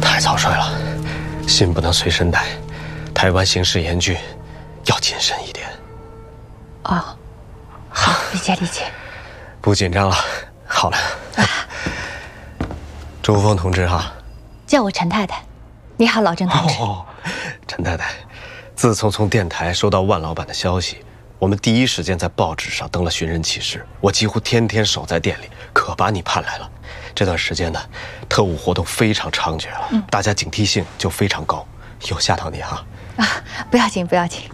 太早睡了，信不能随身带。台湾形势严峻，要谨慎一点。 哦，好，理解理解。 不紧张了，好了。周峰同志哈， 叫我陈太太。你好，老郑同志。 哦，陈太太，自从电台收到万老板的消息，我们第一时间在报纸上登了寻人启事，我几乎天天守在店里，可把你盼来了。这段时间呢，特务活动非常猖獗了，大家警惕性就非常高，有吓到你哈。 啊，不要紧不要紧。